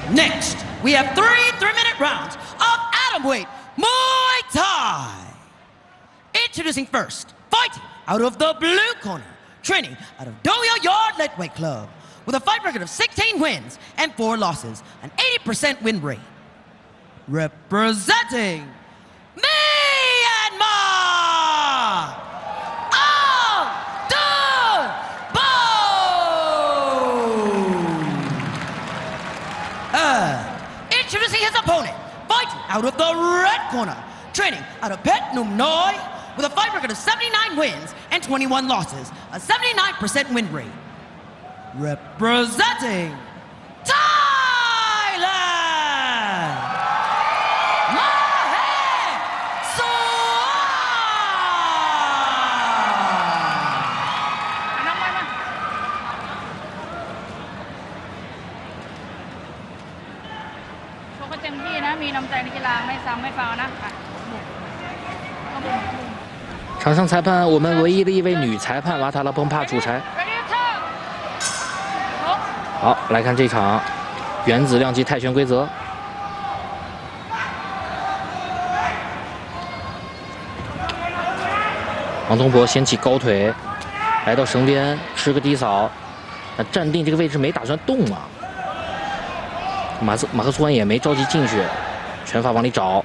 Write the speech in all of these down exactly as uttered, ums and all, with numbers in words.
Next, we have three three-minute rounds of atomweight Muay Thai. Introducing first, fighting out of the blue corner, training out of Doyo Yard Lightweight Club, with a fight record of sixteen wins and four losses, an eighty percent win rate. Representing Myanmar, Ong Dun Bo. Uh, introducing his opponent, fighting out of the red corner, training out of Pet Num Noi, with a fight record of seventy-nine wins and twenty-one losses, a seventy-nine percent win rate. Representing Thailand, Mahe Suan. โชว์ก็เต็มที่นะมีน้ำใจในกีฬาไม่ซ้ำไม่ฟาวนะ场上裁判，我们唯一的一位女裁判瓦塔拉崩帕主裁。好，来看这场原子量级泰拳规则。王东博掀起高腿，来到绳边吃个低扫，那站定这个位置没打算动啊。马斯马克苏安也没着急进去，拳法往里找。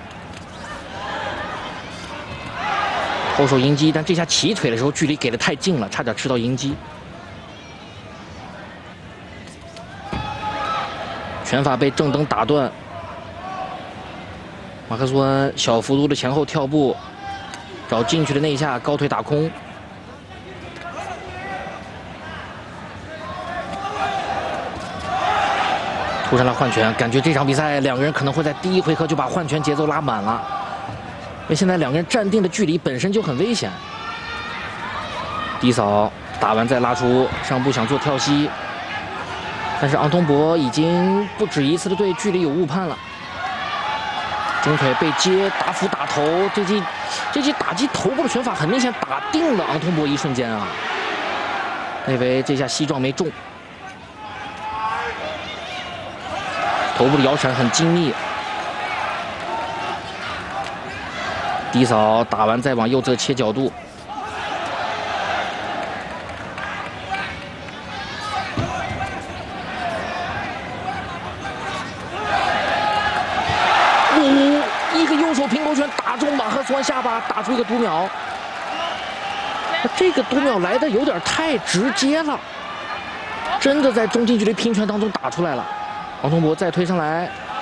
后手迎击，但这下起腿的时候距离给的太近了，差点吃到迎击。拳法被正等打断，马克苏安小幅度的前后跳步，找进去的那一下高腿打空。突然来换拳，感觉这场比赛两个人可能会在第一回合就把换拳节奏拉满了。 因为现在两个人站定的距离本身就很危险。低扫打完再拉出上步想做跳膝，但是昂通博已经不止一次的对距离有误判了。中腿被接打腹打头，这记这记打击头部的拳法很明显打定了昂通博一瞬间啊。那位这下膝撞没中，头部的摇闪很精密。 低扫打完再往右侧切角度，呜、哦，一个右手平勾拳打中马赫苏安下巴，打出一个读秒。这个读秒来的有点太直接了，真的在中近距离拼拳当中打出来了。王通博再推上来。